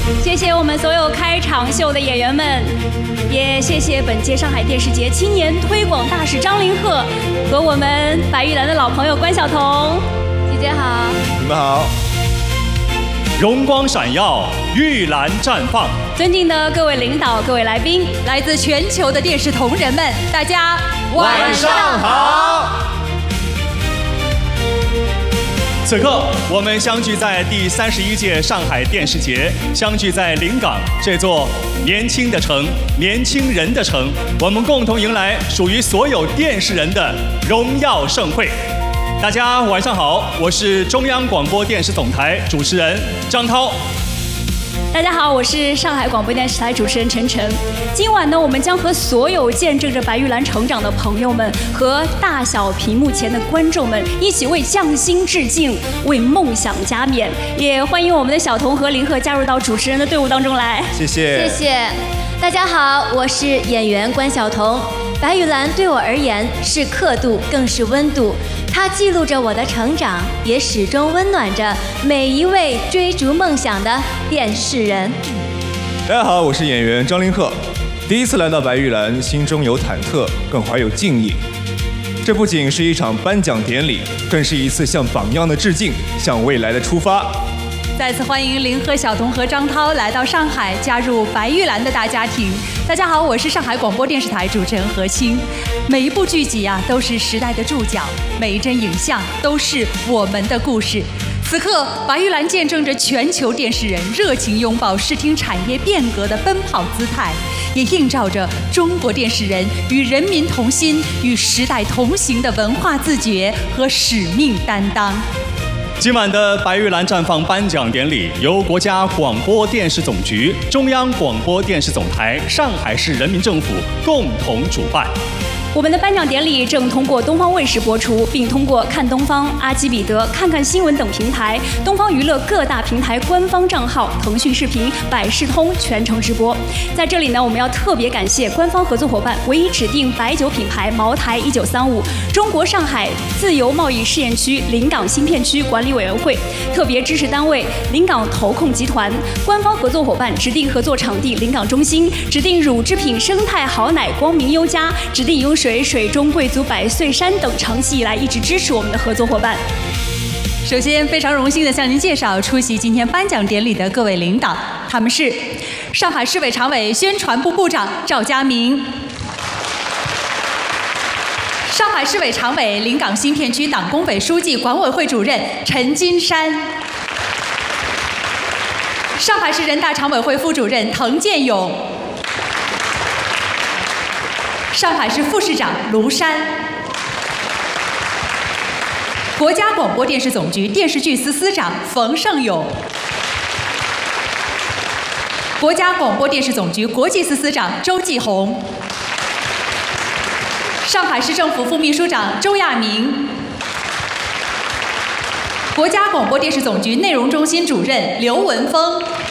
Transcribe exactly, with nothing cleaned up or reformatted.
谢谢我们所有开场秀的演员们，也谢谢本届上海电视节青年推广大使张凌赫和我们白玉兰的老朋友关晓彤。姐姐好， 你们好。 荣光闪耀，玉兰绽放。 尊敬的各位领导、各位来宾， 来自全球的电视同仁们，大家晚上好。 此刻，我们相聚在第三十一届上海电视节，相聚在临港这座年轻的城、年轻人的城，我们共同迎来属于所有电视人的荣耀盛会。大家晚上好，我是中央广播电视总台主持人张涛。 大家好，我是上海广播电视台主持人陈晨。今晚呢，我们将和所有见证着白玉兰成长的朋友们和大小屏幕前的观众们一起为匠心致敬，为梦想加冕。也欢迎我们的小彤和凌赫加入到主持人的队伍当中来。 谢谢， 谢谢。大家好，我是演员关晓彤。白玉兰对我而言是刻度，更是温度。它记录着我的成长，也始终温暖着每一位追逐梦想的电视人。 大家好，我是演员张凌赫。第一次来到白玉兰，心中有忐忑，更怀有敬意。这不仅是一场颁奖典礼，更是一次向榜样的致敬，向未来的出发。 再次欢迎凌赫、小彤和张涛来到上海，加入白玉兰的大家庭。大家好，我是上海广播电视台主持人何清。每一部剧集啊，都是时代的注脚；每一帧影像都是我们的故事。此刻，白玉兰见证着全球电视人热情拥抱视听产业变革的奔跑姿态，也映照着中国电视人与人民同心、与时代同行的文化自觉和使命担当。 今晚的白玉兰绽放颁奖典礼由国家广播电视总局、中央广播电视总台、上海市人民政府共同主办。 我们的颁奖典礼正通过东方卫视播出，并通过看东方、阿基彼得、看看新闻等平台、东方娱乐各大平台官方账号、腾讯视频、百视通全程直播。在这里呢，我们要特别感谢官方合作伙伴唯一指定白酒品牌茅台一九三五、中国上海自由贸易试验区临港新片区管理委员会，特别支持单位临港投控集团，官方合作伙伴指定合作场地临港中心，指定乳制品生态好奶光明优家，指定饮用水水中贵族百岁山等长期以来一直支持我们的合作伙伴。 首先，非常荣幸地向您介绍出席今天颁奖典礼的各位领导，他们是上海市委常委、宣传部部长赵家明，上海市委常委、临港新片区党工委书记、管委会主任陈金山，上海市人大常委会副主任滕建勇，上海市副市长卢山，国家广播电视总局电视剧司司长冯胜勇，国家广播电视总局国际司司长周继红，上海市政府副秘书长周亚明，国家广播电视总局内容中心主任刘文峰，